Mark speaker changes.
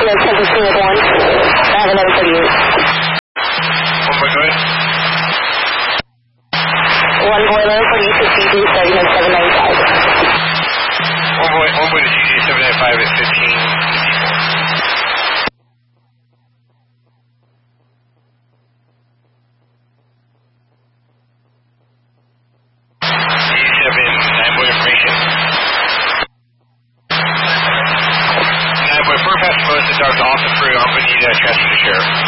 Speaker 1: Yes, 17 with 1. I have another 38.
Speaker 2: One more, go ahead.
Speaker 1: One boiler, 4063, starting at 795.
Speaker 2: One boiler, CG 795 is 15. Dark off and through. I'm going to need a transfer to sheriff.